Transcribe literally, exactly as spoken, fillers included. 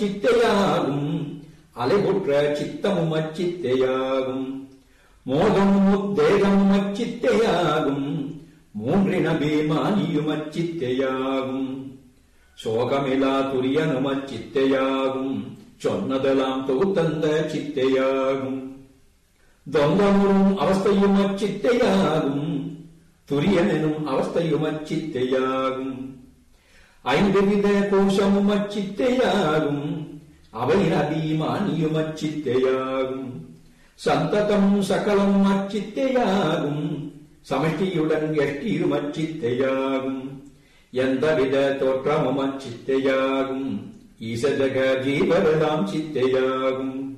சித்தையாகும். அலைபுற்ற சித்தமும் அச்சித்தையாகும். மோகமும் உத்தேகமும் அச்சித்தையாகும். மூன்றின பீமானியும் அச்சித்தையாகும். சோகமிலா துரியனும் அச்சித்தையாகும். சொன்னதெல்லாம் தொகுத்தந்த சித்தையாகும். தொந்தமுறும் அவஸ்தையும் அச்சித்தையாகும். துரியனும் அவஸ்தையும் அச்சித்தையாகும். ஐந்து வித கோஷமும் அச்சித்தையாகும். அவையின் அபிமானியும் அச்சித்தையாகும். சந்ததம் சகலம் அச்சித்தையாகும். சமஷ்டியுடன் எஷ்டியும் அச்சித்தையாகும். எந்தவித தோற்றமும் அச்சித்தையாகும். ஈசஜக ஜீவரெல்லாம் சித்தையாகும்.